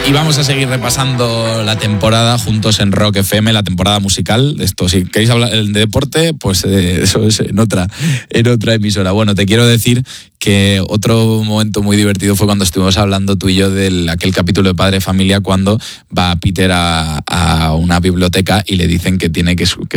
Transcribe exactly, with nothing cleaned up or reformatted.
Y vamos a seguir repasando la temporada juntos en Rock F M, la temporada musical. Esto, si queréis hablar de deporte, pues eh, eso es en otra, en otra emisora. Bueno, te quiero decir que otro momento muy divertido fue cuando estuvimos hablando tú y yo de aquel capítulo de Padre Familia, cuando va Peter a, a una biblioteca y le dicen que tiene que, que